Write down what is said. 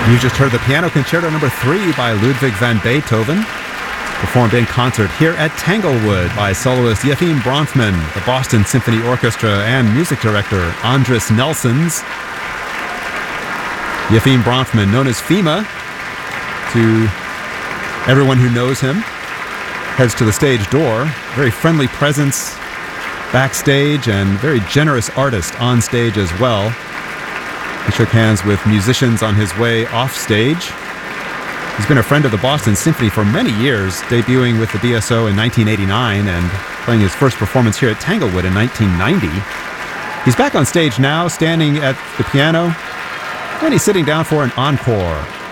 You just heard the Piano Concerto No. 3 by Ludwig van Beethoven, performed in concert here at Tanglewood by soloist Yefim Bronfman, the Boston Symphony Orchestra, and music director Andris Nelsons. Yefim Bronfman, known as FEMA to everyone who knows him, heads to the stage door. Very friendly presence backstage and very generous artist on stage as well. He shook hands with musicians on his way off stage. He's been a friend of the Boston Symphony for many years, debuting with the BSO in 1989 and playing his first performance here at Tanglewood in 1990. He's back on stage now, standing at the piano, and he's sitting down for an encore.